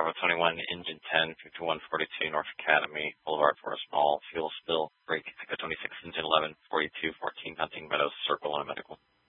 Bravo 21, Engine 10, 5142 North Academy, Boulevard, Forest Mall, fuel spill, brake, Echo 26, Engine 11, 4214 Hunting Meadows, Circle, and a medical.